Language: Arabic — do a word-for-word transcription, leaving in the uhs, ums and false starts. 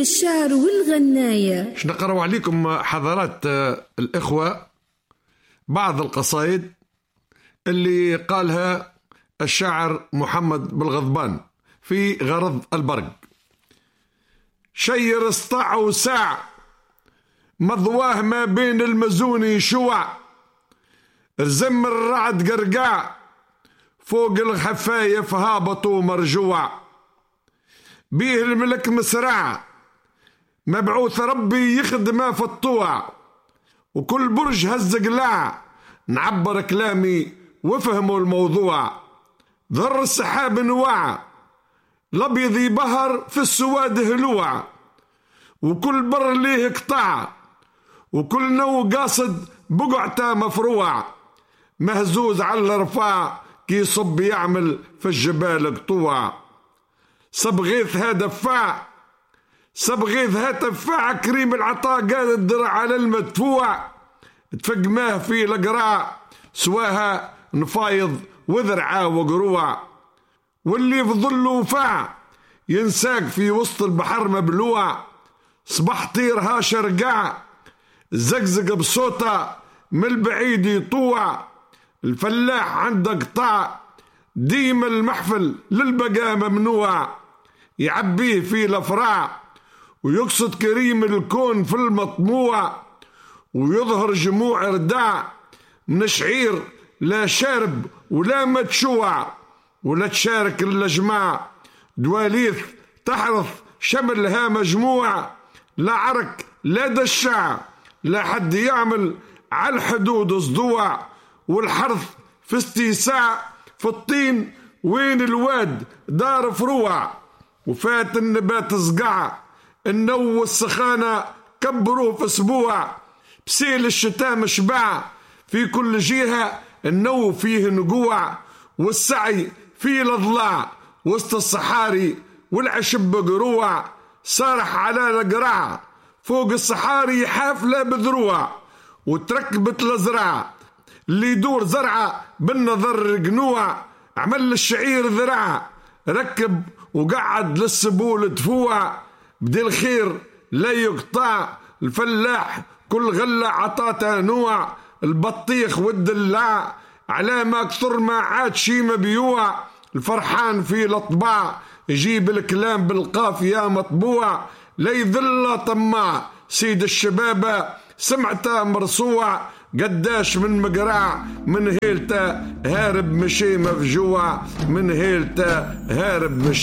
الشعر والغناية. باش نقرأ عليكم حضرات الإخوة بعض القصائد اللي قالها الشاعر محمد بالغضبان في غرض البرق. شير اسطع وساع مضواه ما بين المزوني شوع، رزم الرعد قرقاع فوق الخفايف هابطوا مرجوع، بيه الملك مسرع مبعوث ربي يخدمه في الطوع، وكل برج هز قلاع نعبر كلامي وفهموا الموضوع. ذر السحاب نوع الابيض بهر في السواد هلوع، وكل بر ليه قطع وكل نو قاصد بقعته مفروع، مهزوز على الرفاع كي صب يعمل في الجبال قطوع. صب غيث هذا دفاع صب غيث هذا دفاع كريم العطاء قاد الدرع على المدفوع، تفقماه في القراع سواها نفايض وذرعه وقروع، واللي في ظل وفاع ينساك في وسط البحر مبلوع. صبح طيرها شرقاع زقزق بصوته من البعيد يطوع، الفلاح عنده قطاع ديما المحفل للبقاء ممنوع، يعبيه في الافراع ويقصد كريم الكون في المطموع، ويظهر جموع رداع من شعير لا شارب ولا متشوع، ولا تشارك الجماع دواليث تحرث شملها مجموع، لا عرك لا دشاع لا حد يعمل على الحدود صدوع، والحرث في استيساع في الطين وين الواد دار فروع، وفات النبات صقع النو والسخانة كبروا في اسبوع، بسيل الشتاء مشبع في كل جهة النو فيه نقوع، والسعي فيه الأضلاع وسط الصحاري والعشب قروع، صارح على القراع فوق الصحاري حافلة بذروع، وتركبت الأزراع اللي يدور زرعة بالنظر قنوع، عمل الشعير ذراع ركب وقعد للسبول دفوع، بدي الخير لا يقطع الفلاح كل غلة عطاته نوع، البطيخ والدلاع على ما كثر ما عاد شي مبيوع، الفرحان في الأطباع يجيب الكلام بالقافية مطبوع، لا يذل طماع سيد الشبابة سمعته مرصوع، قداش من مقراع من هيلته هارب مشي مفجوع، من هيلته هارب مشي